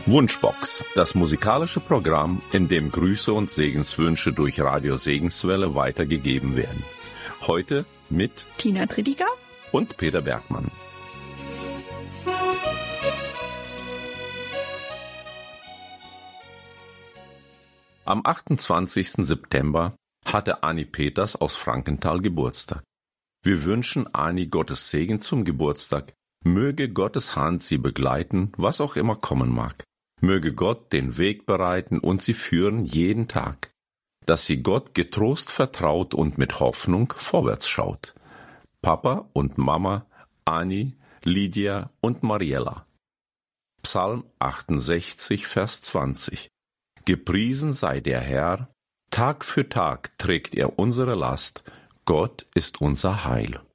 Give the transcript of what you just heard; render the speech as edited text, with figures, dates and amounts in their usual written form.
Wunschbox, das musikalische Programm, in dem Grüße und Segenswünsche durch Radio Segenswelle weitergegeben werden. Heute mit Tina Tridiger und Peter Bergmann. Am 28. September hatte Anni Peters aus Frankenthal Geburtstag. Wir wünschen Anni Gottes Segen zum Geburtstag. Möge Gottes Hand sie begleiten, was auch immer kommen mag. Möge Gott den Weg bereiten und sie führen jeden Tag. Dass sie Gott getrost vertraut und mit Hoffnung vorwärts schaut. Papa und Mama, Anni, Lydia und Mariella. Psalm 68, Vers 20. Gepriesen sei der Herr, Tag für Tag trägt er unsere Last, Gott ist unser Heil.